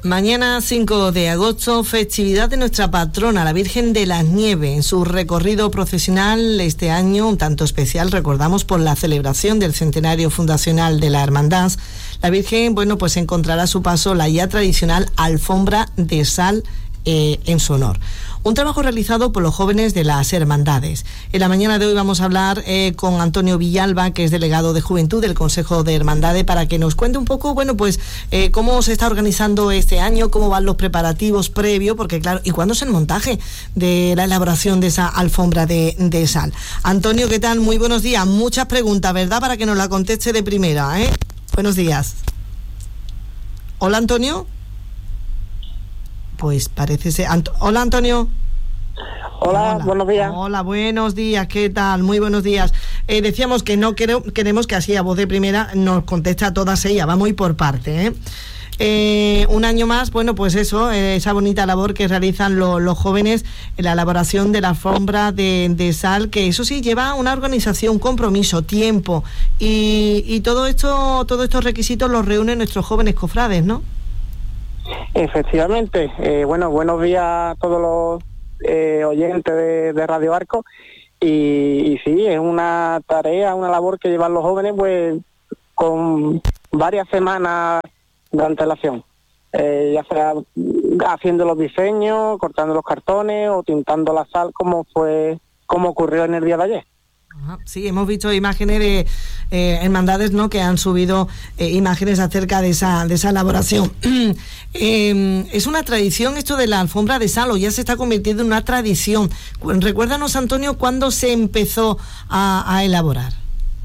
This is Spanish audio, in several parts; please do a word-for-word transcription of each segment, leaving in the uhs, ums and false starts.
Mañana cinco de agosto, festividad de nuestra patrona, la Virgen de las Nieves. En su recorrido procesional este año, un tanto especial, recordamos por la celebración del centenario fundacional de la Hermandad, la Virgen, bueno, pues encontrará a su paso la ya tradicional alfombra de sal eh, en su honor. Un trabajo realizado por los jóvenes de las hermandades. En la mañana de hoy vamos a hablar eh, con Antonio Villalba, que es delegado de Juventud del Consejo de Hermandades, para que nos cuente un poco, bueno, pues eh, cómo se está organizando este año, cómo van los preparativos previos, porque claro, y cuándo es el montaje de la elaboración de esa alfombra de, de sal. Antonio, ¿qué tal? Muy buenos días. Muchas preguntas, ¿verdad? Para que nos la conteste de primera, ¿eh? Buenos días. Hola, Antonio. Pues parece ser... Ant- Hola, Antonio. Hola, Hola, buenos días. Hola, buenos días, ¿qué tal? Muy buenos días. Eh, decíamos que no quero, queremos que así a voz de primera nos conteste a todas ellas, vamos a ir por parte, ¿eh? Eh, un año más, bueno, pues eso, eh, esa bonita labor que realizan lo, los jóvenes en la elaboración de la alfombra de, de sal, que eso sí lleva una organización, compromiso, tiempo, y, y todo esto, todos estos requisitos los reúnen nuestros jóvenes cofrades, ¿no? Efectivamente, eh, bueno, buenos días a todos los eh, oyentes de, de Radio Arco, y, y sí, es una tarea, una labor que llevan los jóvenes pues con varias semanas de antelación, eh, ya sea haciendo los diseños, cortando los cartones o tintando la sal, como fue, como ocurrió en el día de ayer. Sí, hemos visto imágenes de eh, hermandades, ¿no?, que han subido eh, imágenes acerca de esa de esa elaboración. eh, es una tradición esto de la alfombra de sal, o ya se está convirtiendo en una tradición. Recuérdanos, Antonio, ¿cuándo se empezó a, a elaborar?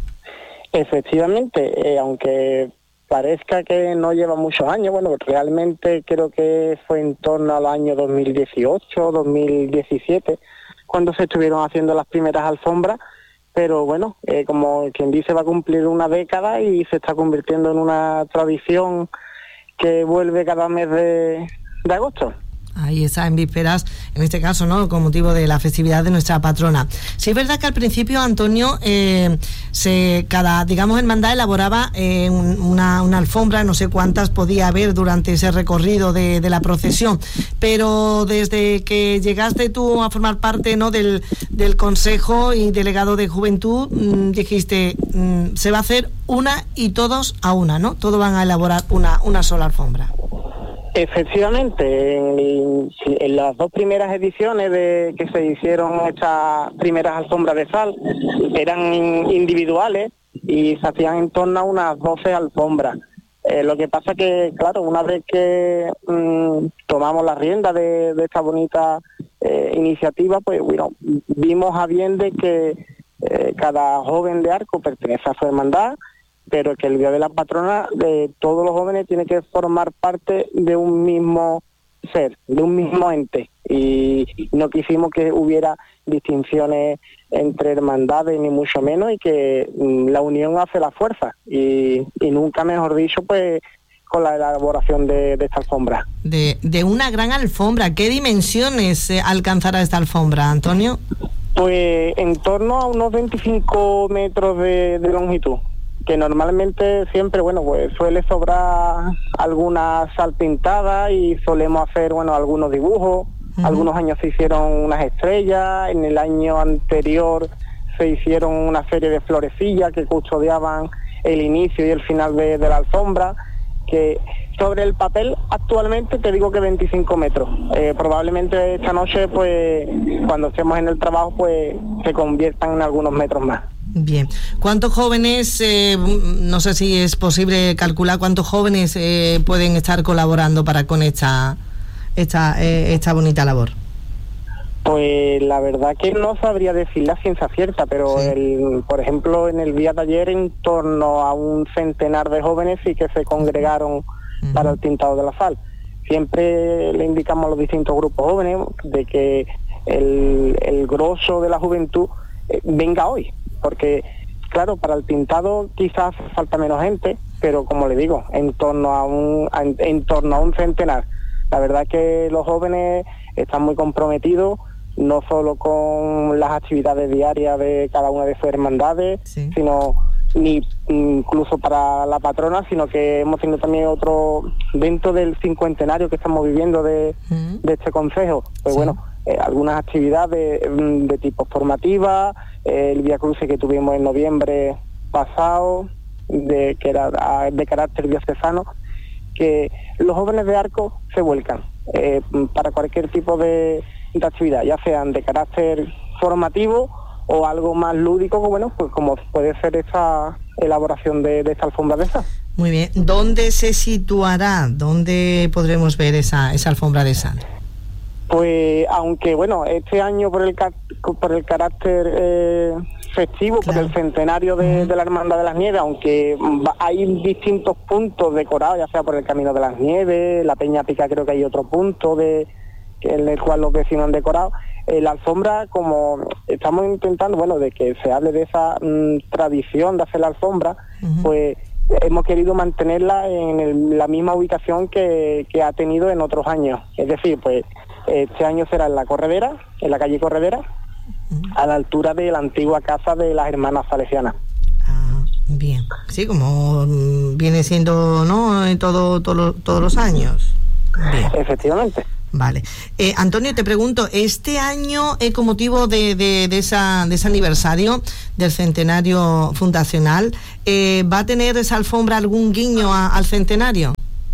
Efectivamente, eh, aunque parezca que no lleva muchos años, bueno, realmente creo que fue en torno al año dos mil dieciocho, dos mil diecisiete, cuando se estuvieron haciendo las primeras alfombras. Pero bueno, eh, como quien dice, va a cumplir una década y se está convirtiendo en una tradición que vuelve cada mes de, de agosto. Ahí está, en vísperas, en este caso, ¿no?, con motivo de la festividad de nuestra patrona. Sí es verdad que al principio, Antonio, eh, se cada, digamos, hermandad elaboraba eh, un, una, una alfombra, no sé cuántas podía haber durante ese recorrido de, de la procesión, pero desde que llegaste tú a formar parte, ¿no?, del, del Consejo y delegado de Juventud, mmm, dijiste, mmm, se va a hacer una y todos a una, ¿no? Todos van a elaborar una, una sola alfombra. Efectivamente, en, en las dos primeras ediciones de que se hicieron estas primeras alfombras de sal eran individuales y se hacían en torno a unas doce alfombras. Eh, lo que pasa que, claro, una vez que mmm, tomamos la rienda de, de esta bonita eh, iniciativa, pues bueno, vimos a bien de que eh, cada joven de Arco pertenece a su hermandad, pero que el día de la patrona de todos los jóvenes tiene que formar parte de un mismo ser, de un mismo ente, y no quisimos que hubiera distinciones entre hermandades ni mucho menos, y que mm, la unión hace la fuerza, y, y nunca mejor dicho pues con la elaboración de, de esta alfombra. De, de una gran alfombra, ¿qué dimensiones eh, alcanzará esta alfombra, Antonio? Pues en torno a unos veinticinco metros de, de longitud, que normalmente siempre, bueno, pues suele sobrar alguna sal pintada y solemos hacer, bueno, algunos dibujos. Uh-huh. Algunos años se hicieron unas estrellas, en el año anterior se hicieron una serie de florecillas que custodiaban el inicio y el final de, de la alfombra, que sobre el papel actualmente te digo que veinticinco metros. Eh, probablemente esta noche, pues, cuando estemos en el trabajo, pues se conviertan en algunos metros más. Bien. ¿Cuántos jóvenes, eh, no sé si es posible calcular cuántos jóvenes eh, pueden estar colaborando para con esta esta eh, esta bonita labor? Pues la verdad que no sabría decir la ciencia cierta, pero sí. el, por ejemplo, en el día de ayer en torno a un centenar de jóvenes sí que se congregaron uh-huh. para el tintado de la sal. Siempre le indicamos a los distintos grupos jóvenes de que el, el grosso de la juventud eh, venga hoy, porque claro, para el tintado quizás falta menos gente, pero como le digo, en torno a un a, en torno a un centenar. La verdad que los jóvenes están muy comprometidos, no solo con las actividades diarias de cada una de sus hermandades, sí. sino ni incluso para la patrona, sino que hemos tenido también otro, dentro del cincuentenario que estamos viviendo de, uh-huh. de este concejo, pues sí. bueno, eh, algunas actividades de, de tipo formativa, eh, el Vía Cruce que tuvimos en noviembre pasado, de que era de carácter diocesano, que los jóvenes de Arcos se vuelcan eh, para cualquier tipo de, de actividad, ya sean de carácter formativo o algo más lúdico, bueno, pues como puede ser esta elaboración de, de esta alfombra de sal. Muy bien. ¿Dónde se situará? ¿Dónde podremos ver esa, esa alfombra de sal? Pues, aunque, bueno, este año por el por el carácter eh, festivo, claro. por el centenario de, de la Hermandad de las Nieves, aunque hay distintos puntos decorados, ya sea por el Camino de las Nieves, la Peña Pica, creo que hay otro punto de en el cual los vecinos han decorado. Eh, la alfombra, como estamos intentando, bueno, de que se hable de esa mmm, tradición de hacer la alfombra, uh-huh. pues hemos querido mantenerla en el, la misma ubicación que, que ha tenido en otros años. Es decir, pues este año será en la Corredera, en la calle Corredera, uh-huh. a la altura de la antigua casa de las hermanas salesianas. Ah, bien. Sí, como viene siendo, ¿no?, todo, todo, todos los años. Bien. Efectivamente. Vale. Eh, Antonio, te pregunto, este año, eh, con motivo de, de, de, esa, de ese aniversario del centenario fundacional, eh, ¿va a tener esa alfombra algún guiño a, al centenario?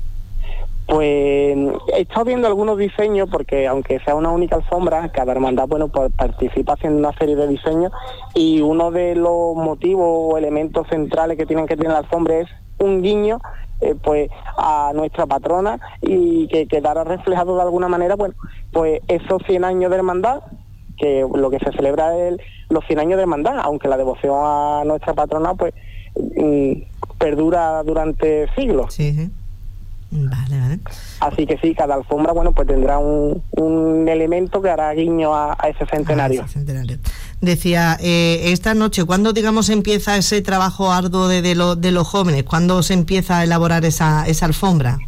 Pues he estado viendo algunos diseños, porque aunque sea una única alfombra, cada hermandad, bueno, pues participa haciendo una serie de diseños, y uno de los motivos o elementos centrales que tienen que tener la alfombra es un guiño Eh, pues a nuestra patrona, y que quedara reflejado de alguna manera, bueno, pues esos cien años de hermandad, que lo que se celebra es los cien años de hermandad, aunque la devoción a nuestra patrona pues mm, perdura durante siglos. Sí, sí. Vale, vale. Así que sí, cada alfombra, bueno, pues tendrá un, un elemento que hará guiño a, a ese centenario. Ah, ese centenario. Decía, eh, esta noche, ¿cuándo, digamos, empieza ese trabajo arduo de, de, lo, de los jóvenes? ¿Cuándo se empieza a elaborar esa, esa alfombra?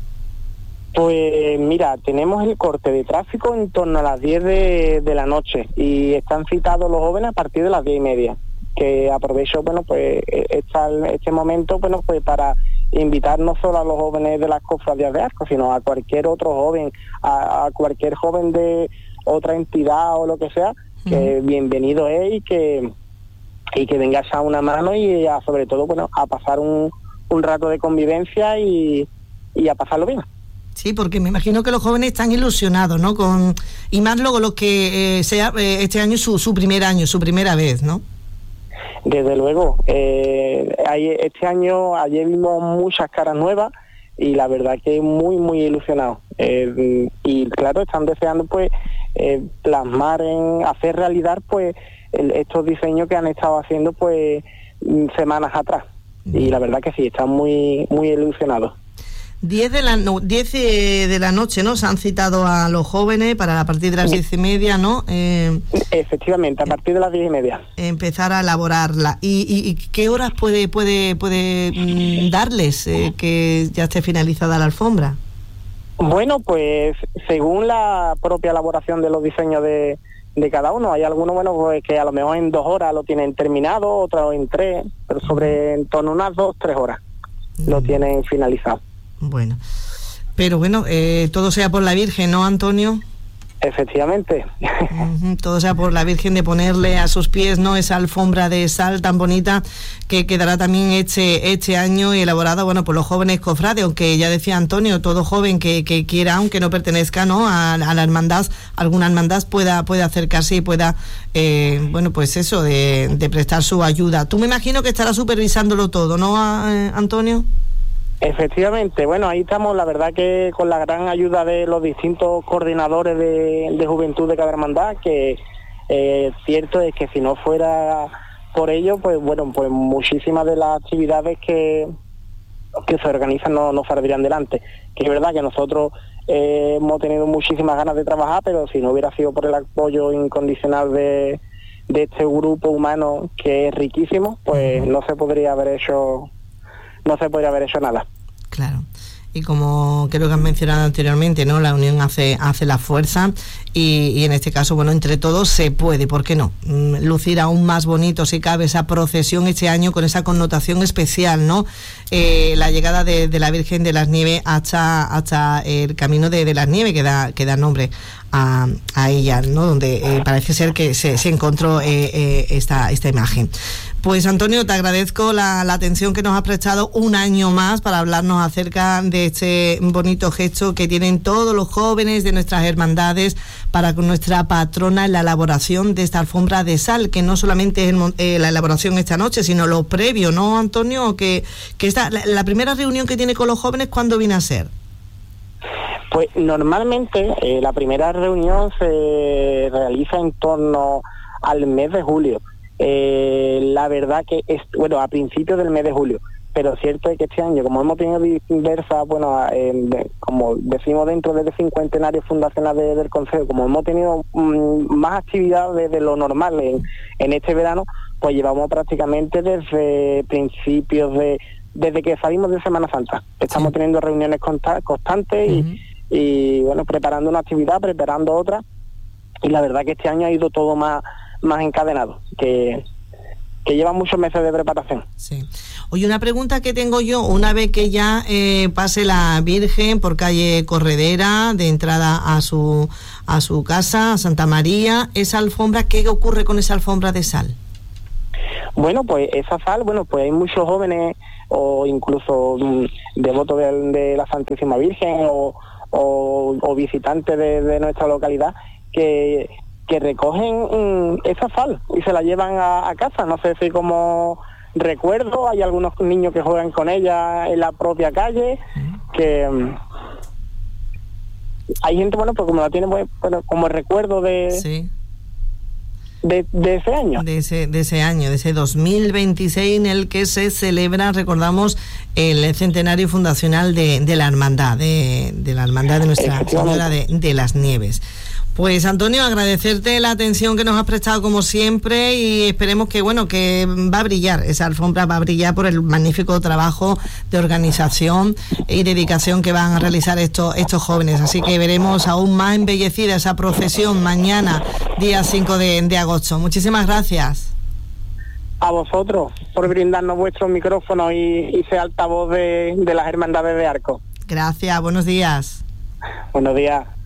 Pues mira, tenemos el corte de tráfico en torno a las diez de, de la noche, y están citados los jóvenes a partir de las diez y media, que aprovecho, bueno, pues esta, este momento, bueno, pues para invitar no solo a los jóvenes de las cofradías de Arcos, sino a cualquier otro joven, a, a cualquier joven de otra entidad o lo que sea, que uh-huh. bienvenido es, y que y que venga a echar una mano, y a, sobre todo, bueno, a pasar un, un rato de convivencia y, y a pasarlo bien. Sí, porque me imagino que los jóvenes están ilusionados, ¿no? Con y más luego los que eh, sea eh, este año su, su primer año, su primera vez, ¿no? Desde luego, eh, hay, este año, ayer vimos muchas caras nuevas, y la verdad que muy, muy ilusionados. Eh, y claro, están deseando pues eh, plasmar, en hacer realidad pues el, estos diseños que han estado haciendo pues semanas atrás. Y la verdad que sí, están muy, muy ilusionados. diez de la no, diez de la noche, ¿no? Se han citado a los jóvenes para a partir de las diez y media, ¿no? Eh, Efectivamente, a partir de las diez y media. Empezar a elaborarla. ¿Y, y, y qué horas puede puede puede mm, darles eh, que ya esté finalizada la alfombra? Bueno, pues según la propia elaboración de los diseños de, de cada uno, hay algunos, bueno, pues que a lo mejor en dos horas lo tienen terminado, otros en tres, pero sobre en torno a unas dos, tres horas mm. lo tienen finalizado. Bueno, pero bueno, eh, todo sea por la Virgen, ¿no, Antonio? Efectivamente. Uh-huh, todo sea por la Virgen, de ponerle a sus pies, ¿no?, esa alfombra de sal tan bonita que quedará también este, este año, y elaborada, bueno, por los jóvenes cofrades, aunque ya decía Antonio, todo joven que, que quiera, aunque no pertenezca, ¿no?, a, a la hermandad, alguna hermandad pueda, pueda acercarse y pueda, eh, bueno, pues eso, de, de prestar su ayuda. Tú me imagino que estarás supervisándolo todo, ¿no, eh, Antonio? Efectivamente, bueno, ahí estamos, la verdad que con la gran ayuda de los distintos coordinadores de, de juventud de cada hermandad, que eh, cierto es que si no fuera por ello, pues bueno, pues muchísimas de las actividades que, que se organizan no, no saldrían delante. Que es verdad que nosotros eh, hemos tenido muchísimas ganas de trabajar, pero si no hubiera sido por el apoyo incondicional de, de este grupo humano, que es riquísimo, pues no se podría haber hecho... no se podría haber hecho nada. Claro. y como creo que han mencionado anteriormente, ¿no? La unión hace hace la fuerza y, y en este caso, bueno, entre todos se puede, ¿por qué no? Mm, lucir aún más bonito si cabe esa procesión este año con esa connotación especial, ¿no? Eh, la llegada de, de la Virgen de las Nieves hasta, hasta el Camino de, de las Nieves que da, que da nombre a, a ella, ¿no? Donde eh, parece ser que se, se encontró eh, eh, esta, esta imagen. Pues Antonio, te agradezco la, la atención que nos has prestado un año más para hablarnos acerca de este bonito gesto que tienen todos los jóvenes de nuestras hermandades para con nuestra patrona en la elaboración de esta alfombra de sal, que no solamente es el, eh, la elaboración esta noche, sino lo previo, ¿no, Antonio? Que, que esta, la, la primera reunión que tiene con los jóvenes, ¿cuándo viene a ser? Pues normalmente eh, la primera reunión se realiza en torno al mes de julio. Eh, la verdad que es, bueno, a principios del mes de julio, pero cierto es que este año, como hemos tenido diversas, bueno, eh, de, como decimos dentro del cincuentenario fundacional de, del Consejo, como hemos tenido mmm, más actividades de lo normal en, en este verano, pues llevamos prácticamente desde principios de, desde que salimos de Semana Santa. Estamos sí. teniendo reuniones consta- constantes uh-huh. y, y, bueno, preparando una actividad, preparando otra, y la verdad que este año ha ido todo más más encadenado, que, que lleva muchos meses de preparación. Sí. Oye, una pregunta que tengo yo, una vez que ya eh, pase la Virgen por calle Corredera, de entrada a su a su casa, a Santa María, esa alfombra, ¿qué ocurre con esa alfombra de sal? Bueno, pues esa sal, bueno, pues hay muchos jóvenes o incluso mm, devotos de, de la Santísima Virgen o, o, o visitantes de, de nuestra localidad que que recogen mmm, esa sal y se la llevan a, a casa. No sé si como recuerdo, hay algunos niños que juegan con ella en la propia calle, que mmm, hay gente, bueno, pues como la tiene, bueno, como recuerdo de, sí. de de ese año. De ese, de ese año, de ese dos mil veintiséis en el que se celebra, recordamos, el centenario fundacional de, de la hermandad, de, de la hermandad de Nuestra Señora de, de las Nieves. Pues Antonio, agradecerte la atención que nos has prestado como siempre y esperemos que, bueno, que va a brillar, esa alfombra va a brillar por el magnífico trabajo de organización y dedicación que van a realizar estos, estos jóvenes. Así que veremos aún más embellecida esa procesión mañana, día cinco de, de agosto. Muchísimas gracias. A vosotros por brindarnos vuestro micrófono y, y ser altavoz de, de las hermandades de Arco. Gracias, buenos días. Buenos días.